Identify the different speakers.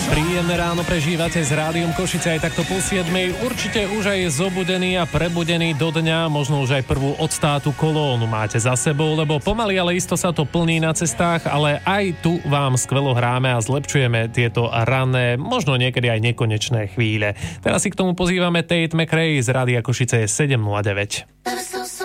Speaker 1: Príjemné ráno prežívate s Rádiom Košice aj takto pol 7. Určite už aj zobudený a prebudený do dňa, možno už aj prvú odstátu kolónu máte za sebou, lebo pomaly, ale isto sa to plní na cestách, ale aj tu vám skvelo hráme a zlepšujeme tieto ranné, možno niekedy aj nekonečné chvíle. Teraz si k tomu pozývame Tate McRae z Rádia Košice 709.